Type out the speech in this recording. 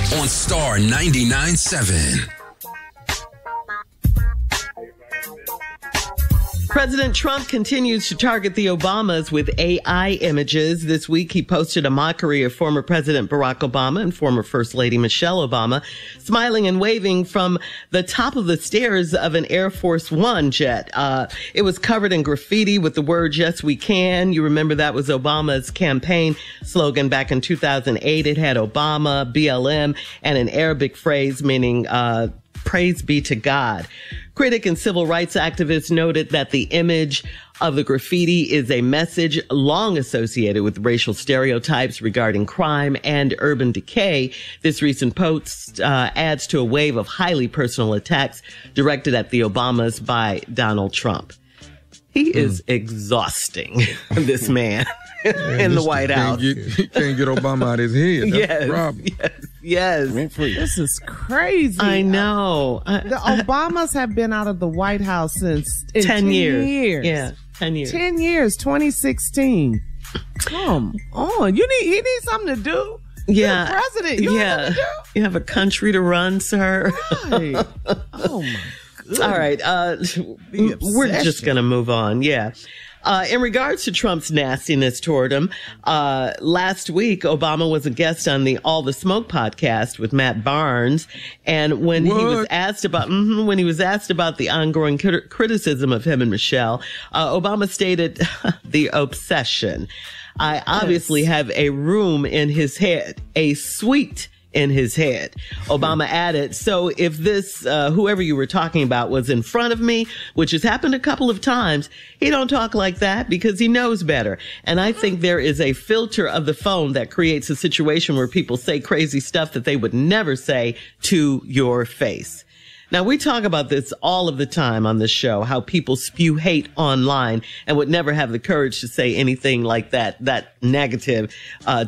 on Star 99.7. President Trump continues to target the Obamas with AI images. This week, he posted a mockery of former President Barack Obama and former First Lady Michelle Obama, smiling and waving from the top of the stairs of an Air Force One jet. It was covered in graffiti with the words, "Yes, we can." You remember that was Obama's campaign slogan back in 2008. It had Obama, BLM, and an Arabic phrase meaning, praise be to God. Critic and civil rights activists noted that the image of the graffiti is a message long associated with racial stereotypes regarding crime and urban decay. This recent post adds to a wave of highly personal attacks directed at the Obamas by Donald Trump. He is exhausting, this man. In the White House. He can't get Obama out of his head. That's the problem. Yes. This is crazy. I know. The Obamas have been out of the White House since 10 years. Yeah, 10 years. 10 years, 2016. Come on. He needs something to do. Yeah. You're the president. You have something to do. You have a country to run, sir. Right. Oh, my goodness. All right. We're just going to move on. Yeah. In regards to Trump's nastiness toward him, last week, Obama was a guest on the All the Smoke podcast with Matt Barnes. And when he was asked about, the ongoing criticism of him and Michelle, Obama stated the obsession. I obviously have a room in his head, a suite in his head. Obama added, so if this, whoever you were talking about was in front of me, which has happened a couple of times, he don't talk like that because he knows better. And I think there is a filter of the phone that creates a situation where people say crazy stuff that they would never say to your face. Now, we talk about this all of the time on this show, how people spew hate online and would never have the courage to say anything like that negative